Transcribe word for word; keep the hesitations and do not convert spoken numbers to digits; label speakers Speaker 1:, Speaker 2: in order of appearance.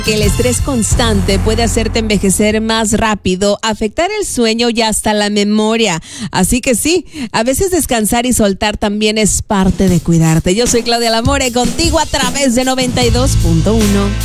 Speaker 1: Que el estrés constante puede hacerte envejecer más rápido, afectar el sueño y hasta la memoria. Así que sí, a veces descansar y soltar también es parte de cuidarte. Yo soy Claudia Lamore, contigo a través de noventa y dos punto uno.